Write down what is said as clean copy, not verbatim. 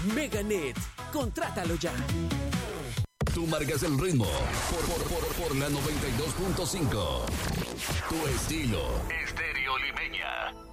Meganet, contrátalo ya. Tú marcas el ritmo por la 92.5. Tu estilo. Estéreo Limeña.